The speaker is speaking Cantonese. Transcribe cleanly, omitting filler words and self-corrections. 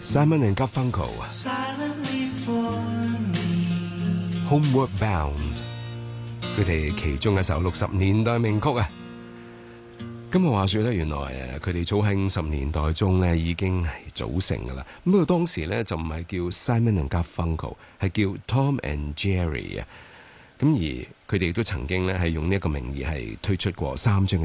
Simon and Garfunkel Homeward Bound， 佢哋其中一首60年代名曲啊。今日話說咧，原來佢哋早喺50年代中咧已經係組成噶啦。不過當時咧就唔係叫 Simon and Garfunkel， 係叫 Tom and Jerry 啊。咁而佢哋亦都曾經咧係用呢一個名義係推出過3張